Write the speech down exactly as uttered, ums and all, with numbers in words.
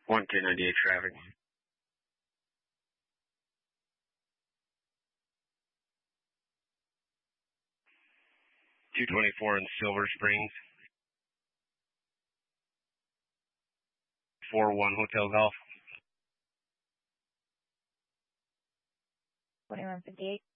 one ten ninety-eight traffic. two twenty-four in Silver Springs. four one Hotel Golf. twenty-one fifty-eight.